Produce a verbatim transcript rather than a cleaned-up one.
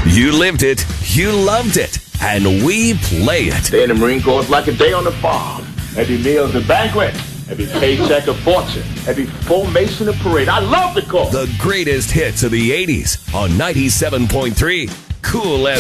You lived it, you loved it, and we play it. Day in the Marine Corps is like a day on the farm. Every meal's a banquet. Every paycheck a fortune. Every formation a parade. I love the Corps. The greatest hits of the eighties on ninety-seven point three Cool F M.